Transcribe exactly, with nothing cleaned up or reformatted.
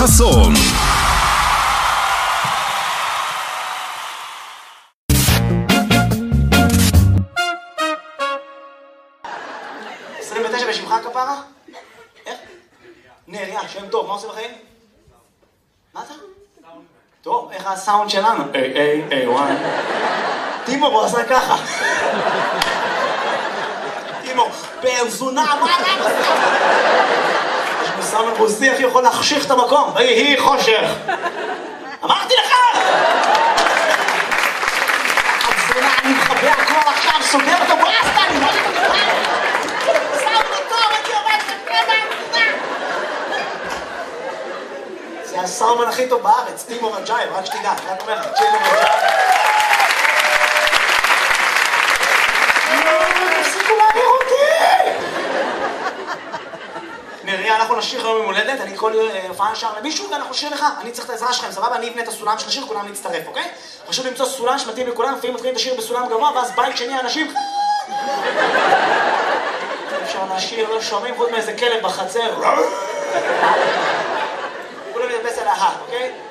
חסון. עשרים ותשע בשמך כפרה? איך? נריה, שם טוב, מה עושה בחיים? מה אתה? טוב, איך הסאונד שלנו? איי, איי, איי, וואי. טימו, בוא עשה ככה. טימו, בן זונה, מה אתה? יש מסאמן רוסי, איך יכול להחשיך את המקום? ויהי חושך. אמרתי לך! הזונה, אני מחבא הכל עכשיו, סוגר אותו ברסטה, אני לא יודע. זה הסאומן הכי טוב בארץ, טימו רג'ייב, רק שתדע, אני רק אומר לך, טימו רג'ייב. תפסיקו להעביר אותי! נריה, אנחנו נשיר היום ממולדת, אני כל הופעה נשאר למישהו ואנחנו נשיר לך, אני צריך את העזרה שלכם, סבבה? אני אבנה את הסולם של השיר, כולם נצטרף, אוקיי? חשוב למצוא סולם שמתאים לכולם, לפעמים מתחילים את השיר בסולם גבוה, ואז בית שני אנשים... אפשר לשיר, לא שומעים חוץ מאיזה כלב בחצר. כולם נדבס על ההר, אוקיי?